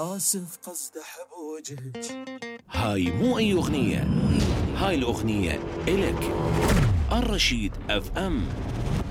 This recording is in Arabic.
آسف قصد حبوجك. هاي مو أي أغنية، هاي الأغنية إلك. الرشيد FM.